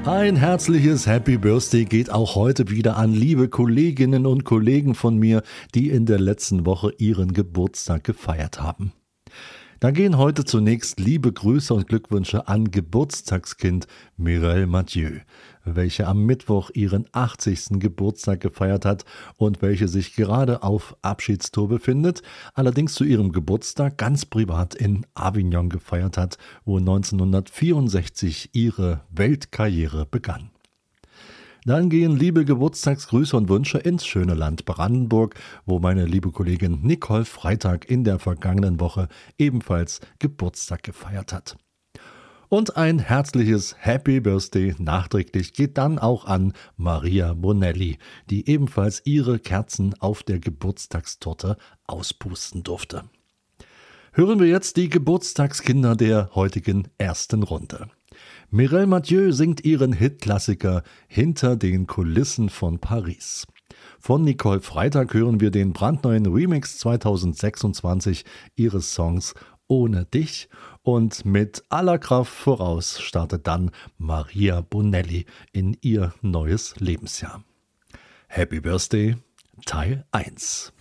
Ein herzliches Happy Birthday geht auch heute wieder an liebe Kolleginnen und Kollegen von mir, die in der letzten Woche ihren Geburtstag gefeiert haben. Da gehen heute zunächst liebe Grüße und Glückwünsche an Geburtstagskind Mireille Mathieu, welche am Mittwoch ihren 80. Geburtstag gefeiert hat und welche sich gerade auf Abschiedstour befindet, allerdings zu ihrem Geburtstag ganz privat in Avignon gefeiert hat, wo 1964 ihre Weltkarriere begann. Dann gehen liebe Geburtstagsgrüße und Wünsche ins schöne Land Brandenburg, wo meine liebe Kollegin Nicole Freitag in der vergangenen Woche ebenfalls Geburtstag gefeiert hat. Und ein herzliches Happy Birthday nachträglich geht dann auch an Maria Bonelli, die ebenfalls ihre Kerzen auf der Geburtstagstorte auspusten durfte. Hören wir jetzt die Geburtstagskinder der heutigen ersten Runde. Mireille Mathieu singt ihren Hitklassiker Hinter den Kulissen von Paris. Von Nicole Freitag hören wir den brandneuen Remix 2026 ihres Songs Ohne dich und mit aller Kraft voraus startet dann Maria Bonelli in ihr neues Lebensjahr. Happy Birthday, Teil 1.